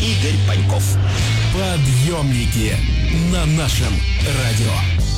Игорь Паньков. Подъемники на нашем радио.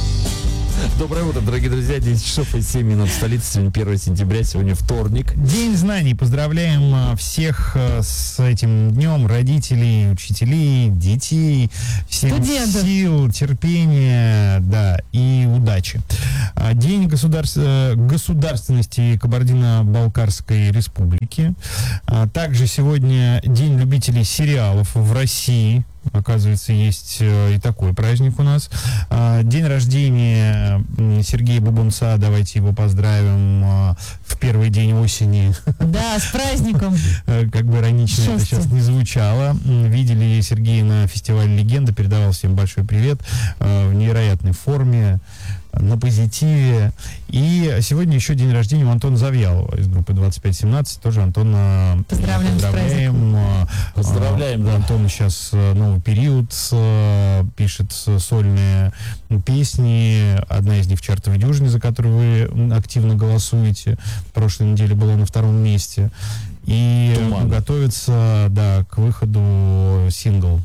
Доброе утро, дорогие друзья. 10 часов и 7 минут в столице. Сегодня 1 сентября, сегодня вторник. День знаний. Поздравляем всех с этим днем. Родителей, учителей, детей. Всем студентов. Сил, терпения, да, и удачи. День государственности Кабардино-Балкарской республики. Также сегодня День любителей сериалов в России. Оказывается, есть и такой праздник у нас. День рождения Сергея Бабунца. Давайте его поздравим в первый день осени. Да, с праздником. Как бы иронично это сейчас не звучало. Видели Сергея на фестивале «Легенда». Передавал всем большой привет. В невероятной форме, на позитиве. И сегодня еще день рождения у Антона Завьялова из группы 2517. Тоже Антона поздравляем. Поздравляем, да. Антон сейчас новый период, пишет сольные песни. Одна из них в чартовой дюжине, за которую вы активно голосуете. В прошлой неделе была на 2-м месте. И готовится, да, к выходу сингл.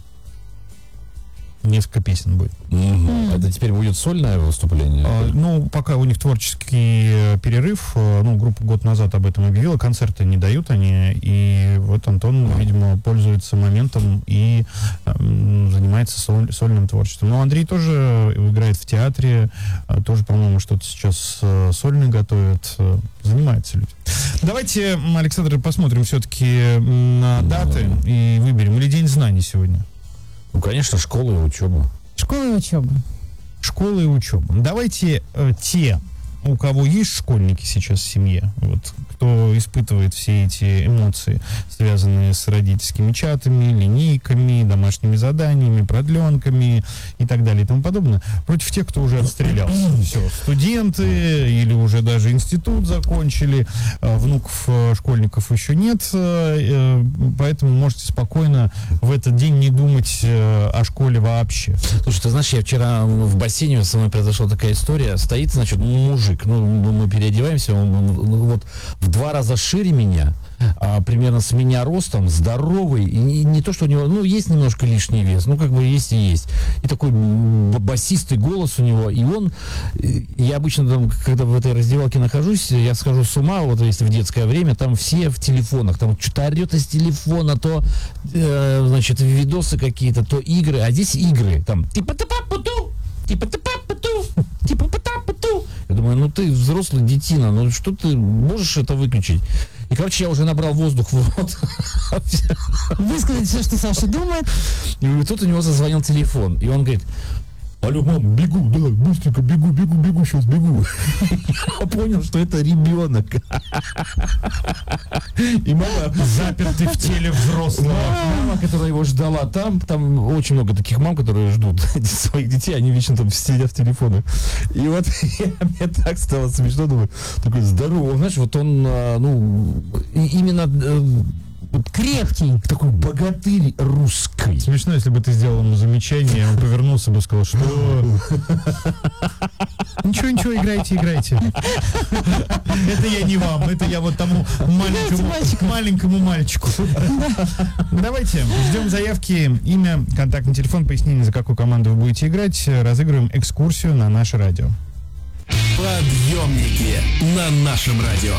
Несколько песен будет. Это теперь будет сольное выступление? Ну, пока у них творческий перерыв. Ну, группа год назад об этом объявила. Концерты не дают они. И вот Антон, видимо, пользуется моментом и занимается сольным творчеством. Но Андрей тоже играет в театре. Тоже, по-моему, что-то сейчас сольное готовит. Занимаются люди. Давайте, Александр, посмотрим все-таки на даты и выберем. Или День знаний сегодня? Ну, конечно, школа и учеба. Школа и учеба. Школа и учеба. Давайте те, у кого есть школьники сейчас в семье, вот, кто испытывает все эти эмоции, связанные с родительскими чатами, линейками, домашними заданиями, продленками и так далее и тому подобное, против тех, кто уже отстрелялся. Все, студенты или уже даже институт закончили, внуков школьников еще нет, поэтому можете спокойно в этот день не думать о школе вообще. Слушай, ты знаешь, я вчера в бассейне со мной произошла такая история. Стоит, значит, мужик, мы переодеваемся, он вот в 2 раза шире меня, примерно с меня ростом, здоровый, и не то, что у него, ну, есть немножко лишний вес, ну, как бы есть и есть. И такой басистый голос у него, и он, я обычно там, когда в этой раздевалке нахожусь, я схожу с ума, вот если в детское время, там все в телефонах, там что-то орет из телефона, то, значит, видосы какие-то, то игры, а здесь игры, там, типа тапа-путу, типа тапа-путу, типа пата-путу. Я думаю, ну ты взрослый детина, ну что ты можешь это выключить? И, короче, я уже набрал воздух в рот. Высказать все, что Саша думает. И тут у него зазвонил телефон, и он говорит: алло, мам, бегу, давай, быстренько, бегу, сейчас бегу. Я понял, что это ребенок. И мама, Запертый в теле взрослого. мама, которая его ждала там очень много таких мам, которые ждут своих детей, они вечно там сидят в телефонах. И вот мне так стало смешно, думаю, такой здоровый, знаешь, вот он, ну, именно Крепкий. такой богатырь русский. Смешно, если бы ты сделал ему замечание, он повернулся бы и сказал, что... Ничего, играйте. Это я не вам, это я вот тому маленькому мальчику. Давайте, ждем заявки, имя, контактный телефон, пояснение, за какую команду вы будете играть. Разыгрываем экскурсию на наше радио. Подъемники на нашем радио.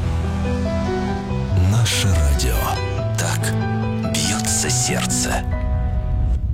Наше радио. Так бьется сердце.